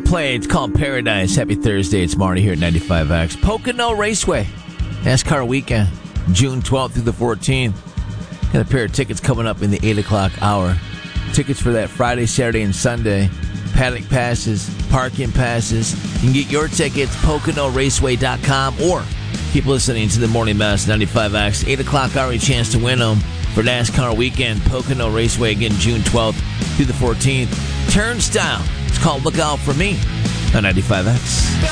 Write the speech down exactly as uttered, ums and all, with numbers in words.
play. It's called Paradise. Happy Thursday. It's Marty here at ninety-five X. Pocono Raceway. NASCAR weekend. June twelfth through the fourteenth. Got a pair of tickets coming up in the eight o'clock hour. Tickets for that Friday, Saturday, and Sunday. Paddock passes, parking passes. You can get your tickets, Pocono Raceway dot com, or keep listening to the Morning Mess, ninety-five X. eight o'clock hour, a chance to win them for NASCAR weekend. Pocono Raceway, again, June twelfth through the fourteenth. Turnstile. It's called Look Out For Me on ninety-five X.